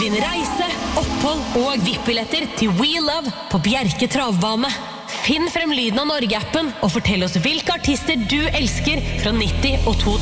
Vinn reise, opphold og VIP-billetter til We Love på Bjerke Travbane. Finn frem lyden av Norge-appen og fortell oss hvilke artister du elsker fra 90 og 2000.